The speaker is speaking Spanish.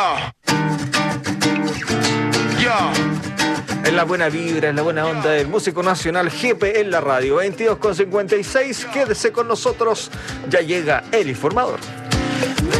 En la buena vibra, en la buena onda del músico nacional Jepe en la radio. 22:56. Quédese con nosotros. Ya llega el informador.